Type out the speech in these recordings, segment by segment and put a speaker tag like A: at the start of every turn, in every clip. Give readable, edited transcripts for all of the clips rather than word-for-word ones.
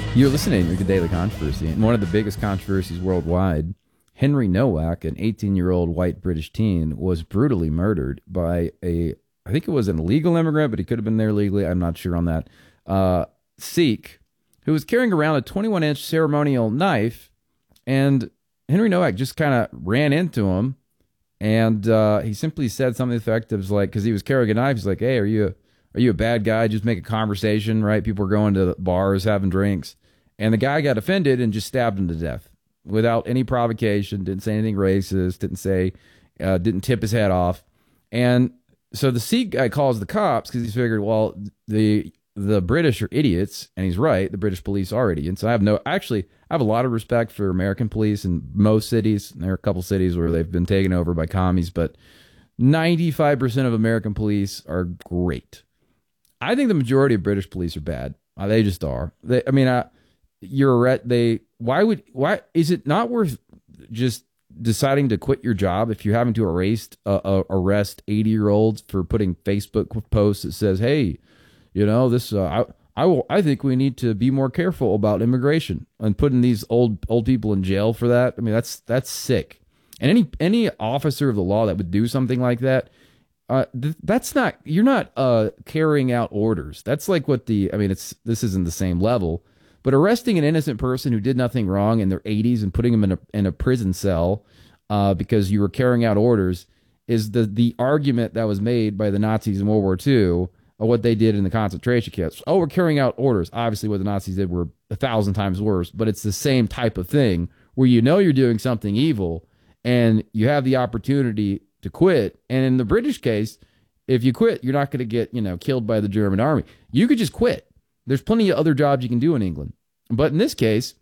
A: You're listening to the Daily Controversy, and one of the biggest controversies worldwide. Henry Nowak, an 18-year-old white British teen, was brutally murdered by I think it was an illegal immigrant, but he could have been there legally. I'm not sure on that. Sikh, who was carrying around a 21-inch ceremonial knife, and Henry Nowak just kind of ran into him, and he simply said something to the effect of like, because he was carrying a knife, he's like, "Hey, are you a bad guy? Just make a conversation, right? People are going to bars, having drinks." And the guy got offended and just stabbed him to death without any provocation. Didn't say anything racist. Didn't tip his head off. And so the Sikh guy calls the cops because he's figured, well, the British are idiots, and he's right. The British police are idiots. I have a lot of respect for American police in most cities. There are a couple cities where they've been taken over by commies, but 95% of American police are great. I think the majority of British police are bad. They just are. Why is it not worth just deciding to quit your job if you're having to arrest 80-year-olds for putting Facebook posts that says, "Hey, I think we need to be more careful about immigration," and putting these old people in jail for that? I mean, that's sick. And any officer of the law that would do something like that, you're not carrying out orders. That's like this isn't the same level. But arresting an innocent person who did nothing wrong in their 80s and putting them in a prison cell because you were carrying out orders is the argument that was made by the Nazis in World War II of what they did in the concentration camps. Oh, we're carrying out orders. Obviously, what the Nazis did were 1,000 times worse, but it's the same type of thing where you're doing something evil and you have the opportunity to quit. And in the British case, if you quit, you're not going to get killed by the German army. You could just quit. There's plenty of other jobs you can do in England. But in this case,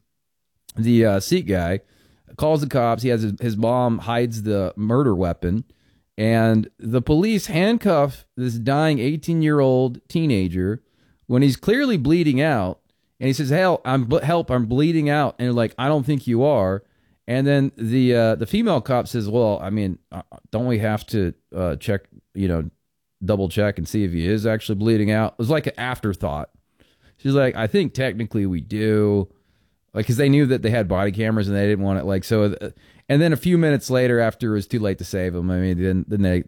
A: the Sikh guy calls the cops. He has his mom hides the murder weapon, and the police handcuff this dying 18-year-old teenager when he's clearly bleeding out. And he says, "Help, I'm bleeding out." And they're like, "I don't think you are." And then the female cop says, "Well, I mean, don't we have to check, double check and see if he is actually bleeding out?" It was like an afterthought. She's like, "I think technically we do," like, because they knew that they had body cameras and they didn't want it, like, so. And then a few minutes later, after it was too late to save him, I mean, then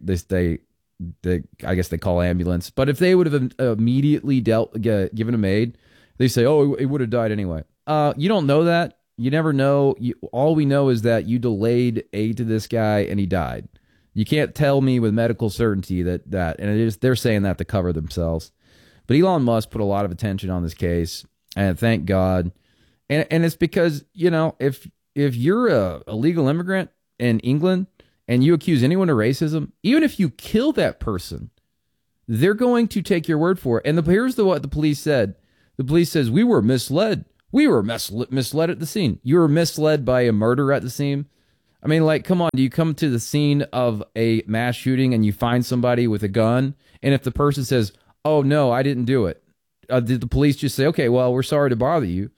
A: they I guess they call ambulance. But if they would have immediately given him aid, they say, "Oh, he would have died anyway." You don't know that. You never know. All we know is that you delayed aid to this guy and he died. You can't tell me with medical certainty that, and they're saying that to cover themselves. But Elon Musk put a lot of attention on this case, and thank God. And it's because, if you're a illegal immigrant in England and you accuse anyone of racism, even if you kill that person, they're going to take your word for it. And here's what the police said. The police says, "We were misled. We were misled at the scene." You were misled by a murder at the scene? I mean, like, come on. Do you come to the scene of a mass shooting and you find somebody with a gun? And if the person says, "Oh, no, I didn't do it," did the police just say, "Okay, well, we're sorry to bother you"?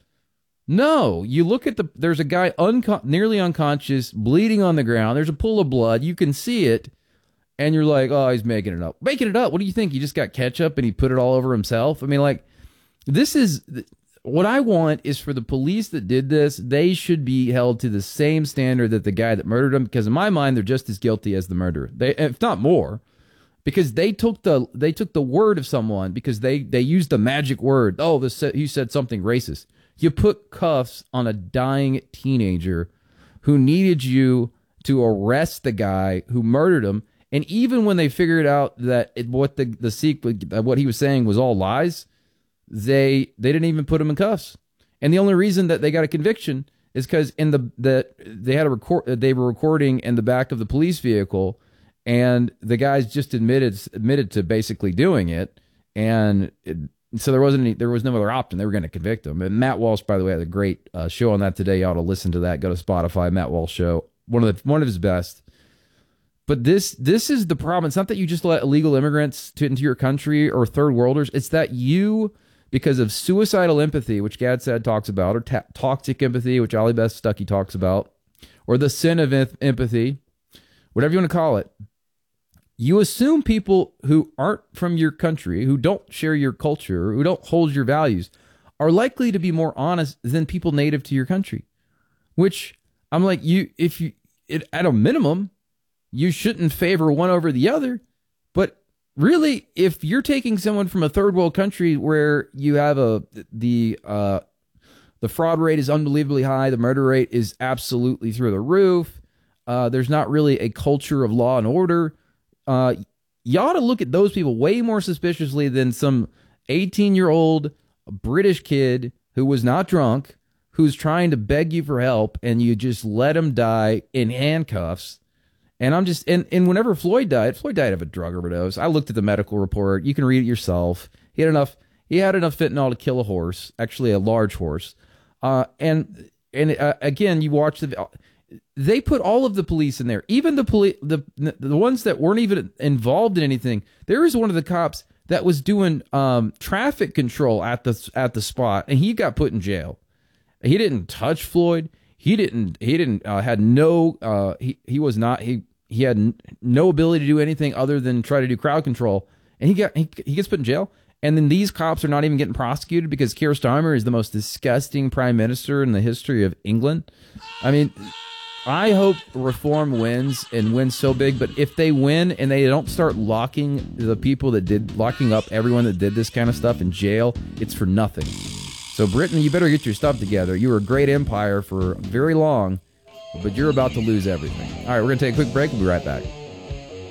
A: No, you look at there's a guy nearly unconscious, bleeding on the ground. There's a pool of blood. You can see it. And you're like, "Oh, he's making it up." Making it up? What do you think? He just got ketchup and he put it all over himself? I mean, like, this is what I want is for the police that did this. They should be held to the same standard that the guy that murdered him, because in my mind, they're just as guilty as the murderer. If not more. Because they took the word of someone because they used the magic word. "Oh, he said something racist." You put cuffs on a dying teenager who needed you to arrest the guy who murdered him. And even when they figured out that what the Sikh, what he was saying was all lies, they didn't even put him in cuffs. And the only reason that they got a conviction is because they were recording in the back of the police vehicle. And the guys just admitted to basically doing it, and so there was no other option. They were going to convict him. And Matt Walsh, by the way, had a great show on that today. You ought to listen to that. Go to Spotify, Matt Walsh show, one of his best. But this is the problem. It's not that you just let illegal immigrants into your country or third worlders. It's that you, because of suicidal empathy, which Gad Saad talks about, or toxic empathy, which Ali Beth Stuckey talks about, or the sin of empathy, whatever you want to call it. You assume people who aren't from your country, who don't share your culture, who don't hold your values, are likely to be more honest than people native to your country. Which I'm like, at a minimum, you shouldn't favor one over the other. But really, if you're taking someone from a third world country where you have the fraud rate is unbelievably high, the murder rate is absolutely through the roof, there's not really a culture of law and order, you ought to look at those people way more suspiciously than some 18-year-old British kid who was not drunk, who's trying to beg you for help, and you just let him die in handcuffs. And I'm just, and whenever Floyd died of a drug overdose. I looked at the medical report. You can read it yourself. He had enough fentanyl to kill a horse, actually a large horse. And again, you watch they put all of the police in there, even the ones that weren't even involved in anything. There was one of the cops that was doing traffic control at the spot, and he got put in jail. He didn't touch Floyd. He had no ability to do anything other than try to do crowd control. And he gets put in jail. And then these cops are not even getting prosecuted because Keir Starmer is the most disgusting prime minister in the history of England. I mean, I hope reform wins and wins so big. But if they win and they don't start locking up everyone that did this kind of stuff in jail, it's for nothing. So Britain, you better get your stuff together. You were a great empire for very long, but you're about to lose everything. All right, we're going to take a quick break. We'll be right back.